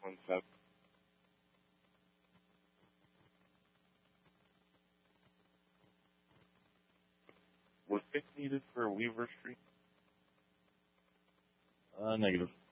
617. Was fix needed for Weaver Street? Negative.